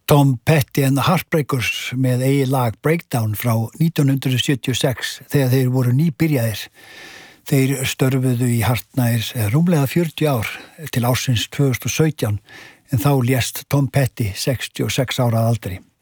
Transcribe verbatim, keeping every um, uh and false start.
Tom Petty and the Heartbreakers með eigið lag Breakdown frá nítján hundruð sjötíu og sex þegar þeir voru nýbyrjaðir. Þeir störfuðu í hartnær rúmlega fjörutíu ár til ársins tvö þúsund og sautján en þá lést Tom Petty sextíu og sex ára að aldri.